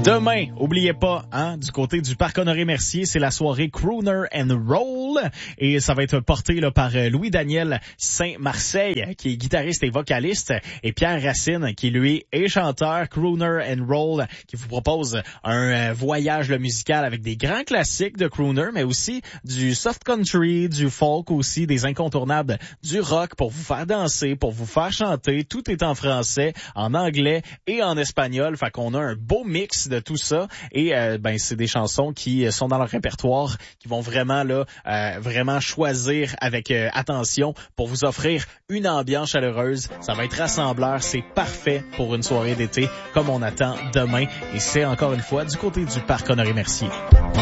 Demain, oubliez pas, du côté du Parc Honoré-Mercier, c'est la soirée Crooner and Roll et ça va être porté là par Louis-Daniel Saint-Marseille qui est guitariste et vocaliste et Pierre Racine qui lui est chanteur. Crooner and Roll qui vous propose un voyage musical avec des grands classiques de crooner mais aussi du soft country, du folk aussi, des incontournables du rock pour vous faire danser, pour vous faire chanter. Tout est en français, en anglais et en espagnol. Fait qu'on a un beau mix de tout ça et c'est des chansons qui sont dans leur répertoire qui vont vraiment vraiment choisir avec attention pour vous offrir une ambiance chaleureuse. Ça va être rassembleur, c'est parfait pour une soirée d'été comme on attend demain et c'est encore une fois du côté du Parc Honoré-Mercier.